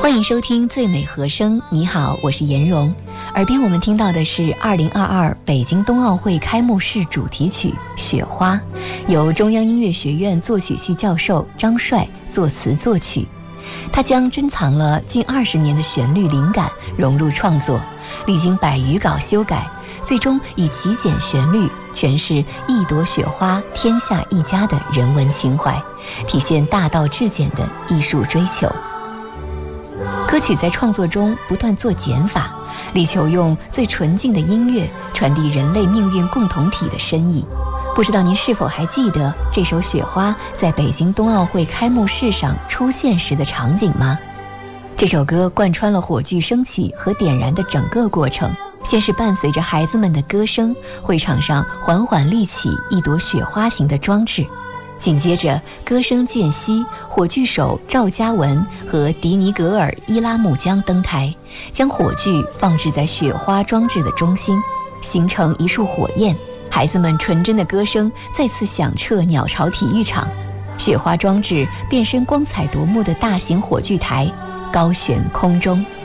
欢迎收听最美和声。你好，我是颜蓉。耳边我们听到的是2022北京冬奥会开幕式主题曲《雪花》，由中央音乐学院作曲系教授张帅作词作曲。他将珍藏了近20年的旋律灵感融入创作，历经100余稿修改，最终以极简旋律诠释一朵雪花天下一家的人文情怀，体现大道至简的艺术追求。歌曲在创作中不断做减法，力求用最纯净的音乐传递人类命运共同体的深意。不知道您是否还记得这首《雪花》在北京冬奥会开幕式上出现时的场景吗？这首歌贯穿了火炬升起和点燃的整个过程，先是伴随着孩子们的歌声，会场上缓缓立起一朵雪花形的装置。紧接着歌声渐息，火炬手赵嘉文和迪尼格尔·伊拉木江登台，将火炬放置在雪花装置的中心，形成一束火焰。孩子们纯真的歌声再次响彻鸟巢体育场，雪花装置变身光彩夺目的大型火炬台，高悬空中。